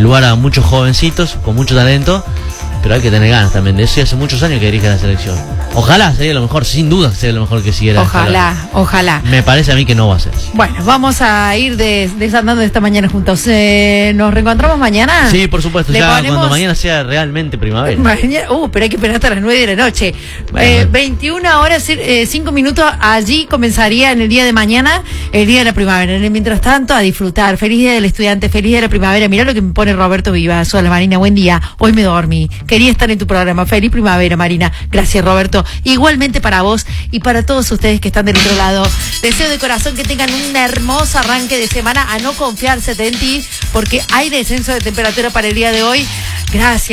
lugar a muchos jovencitos con mucho talento, pero hay que tener ganas también de eso, y hace muchos años que dirige la selección. Ojalá sería lo mejor, sin duda sería lo mejor que siguiera. Ojalá. Me parece a mí que no va a ser. Bueno, vamos a ir desandando esta mañana juntos. ¿Nos reencontramos mañana? Sí, por supuesto, ya cuando mañana sea realmente primavera. Pero hay que esperar hasta las 9 de la noche. Bueno. 21 horas, 5 minutos, allí comenzaría en el día de mañana, el día de la primavera. Mientras tanto, a disfrutar. Feliz día del estudiante, feliz día de la primavera. Mirá lo que me pone Roberto Vivas. Hola Marina, buen día. Hoy me dormí. Quería estar en tu programa. Feliz primavera, Marina. Gracias, Roberto. Igualmente para vos y para todos ustedes que están del otro lado. Deseo de corazón que tengan un hermoso arranque de semana, a no confiarse en ti, porque hay descenso de temperatura para el día de hoy. Gracias.